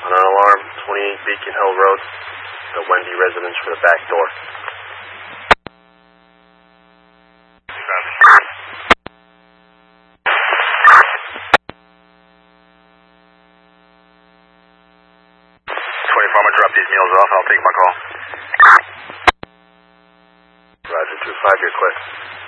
On an alarm, 28 Beacon Hill Road, the Wendy residence for the back door. I'm gonna drop these meals off. I'll take my call. Roger, 2-5, you're clear.